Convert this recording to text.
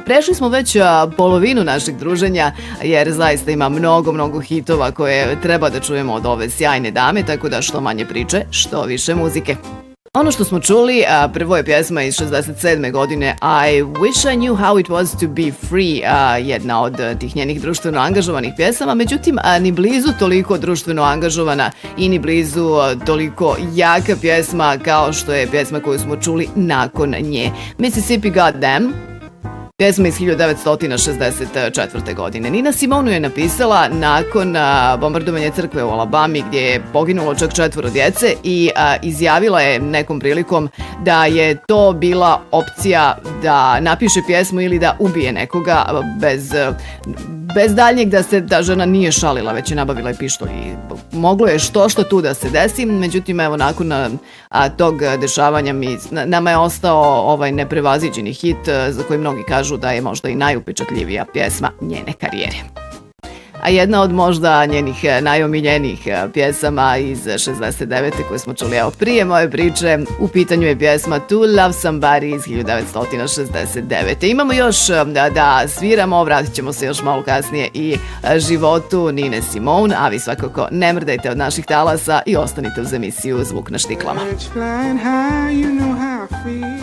Prešli smo već polovinu našeg druženja, jer zaista ima mnogo hitova koje treba da čujemo od ove sjajne dame, tako da što manje priče, što više muzike. Ono što smo čuli, prvo je pjesma iz 67. godine I Wish I Knew How It Was To Be Free, jedna od tih njenih društveno angažovanih pjesama, međutim ni blizu toliko društveno angažovana i ni blizu toliko jaka pjesma kao što je pjesma koju smo čuli nakon nje. Mississippi Goddam, pjesma iz 1964. godine. Nina Simone je napisala nakon bombardovanja crkve u Alabami gdje je poginulo čak 4 djece i izjavila je nekom prilikom da je to bila opcija da napiše pjesmu ili da ubije nekoga bez daljnjeg, da se ta žena nije šalila, već je nabavila i pištolj i moglo je što tu da se desi. Međutim, evo, nakon tog dešavanja nama je ostao ovaj neprevaziđeni hit za koji mnogi kažu da je možda i najupečatljivija pjesma njene karijere. A jedna od možda njenih najomiljenijih pjesama iz 69. koje smo čuli prije moje priče, u pitanju je pjesma To Love Somebody iz 1969. Imamo još da sviramo, vratit ćemo se još malo kasnije i životu Nine Simone, a vi svakako ne mrdajte od naših talasa i ostanite uz emisiju Zvuk na štiklama.